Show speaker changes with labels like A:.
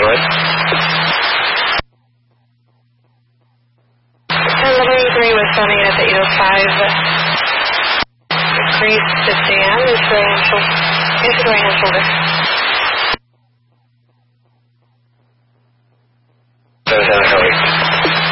A: ahead.
B: 1183 with running at the 805. Increase to Dan, is right hand shoulder.